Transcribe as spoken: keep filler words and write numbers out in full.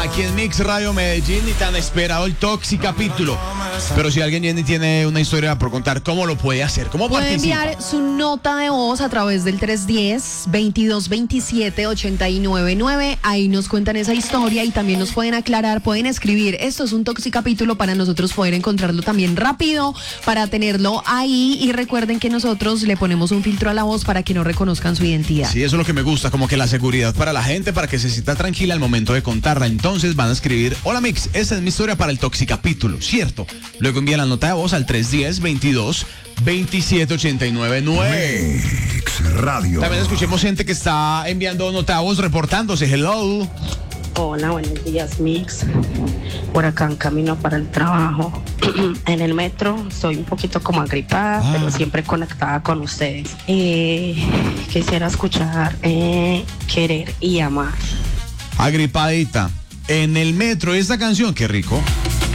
Aquí en Mix Radio Medellín y tan esperado el Toxicapítulo. Pero si alguien Jenny tiene una historia por contar, ¿cómo lo puede hacer? ¿Cómo Puede participa? enviar su nota de voz a través del tres uno cero, veintidós veintisiete, ochenta y nueve nueve. Ahí nos cuentan esa historia y también nos pueden aclarar, pueden escribir. Esto es un Toxicapítulo para nosotros poder encontrarlo también rápido, para tenerlo ahí. Y recuerden que nosotros le ponemos un filtro a la voz para que no reconozcan su identidad. Sí, eso es lo que me gusta, como que la seguridad para la gente, para que se sienta tranquila al momento de contarla. Entonces van a escribir: hola Mix, esta es mi historia para el Toxicapítulo, ¿cierto? Luego envían la nota de voz al tres uno cero, veintidós veintisiete, ochenta y nueve nueve. Mix Radio. También escuchemos gente que está enviando nota de voz, reportándose. Hello. Hola, buenos días, Mix. Por acá en camino para el trabajo. En el metro, estoy un poquito como agripada, Ah. pero siempre conectada con ustedes. Eh, quisiera escuchar eh, Querer y Amar. Agripadita. En el metro, esta canción, qué rico.